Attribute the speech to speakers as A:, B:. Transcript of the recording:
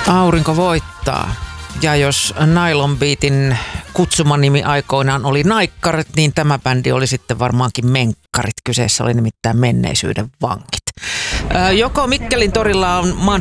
A: Aurinko voittaa. Ja jos Nylon Beatin kutsumanimi aikoinaan oli Naikkarit, niin tämä bändi oli sitten varmaankin Menkkarit. Kyseessä oli nimittäin menneisyyden vankit. Joko Mikkelin torilla on